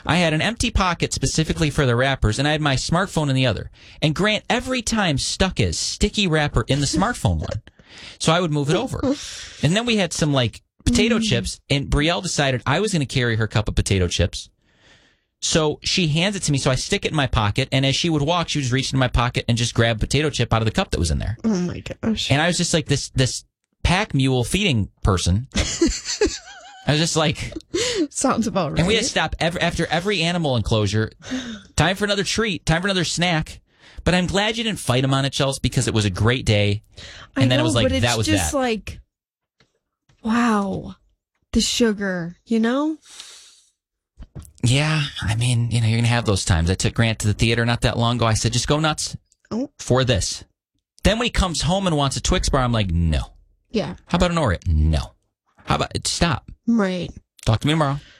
I had an empty pocket specifically for the wrappers, and I had my smartphone in the other. And Grant every time stuck his sticky wrapper in the smartphone one. So I would move it over. And then we had some, like, potato chips, and Brielle decided I was going to carry her cup of potato chips. So she hands it to me, so I stick it in my pocket, and as she would walk, she would just reach into my pocket and just grab a potato chip out of the cup that was in there. Oh, my gosh. And I was just like this pack mule feeding person. I was just like... Sounds about right. And we had to stop after every animal enclosure. Time for another treat, time for another snack. But I'm glad you didn't fight him on it, Chelsea, because it was a great day. And then it was like, that was that. It's just like, wow, the sugar, you know? Yeah, I mean, you're going to have those times. I took Grant to the theater not that long ago. I said, just go nuts for this. Then when he comes home and wants a Twix bar, I'm like, no. Yeah. How about an Oreo? No. How about, stop. Right. Talk to me tomorrow.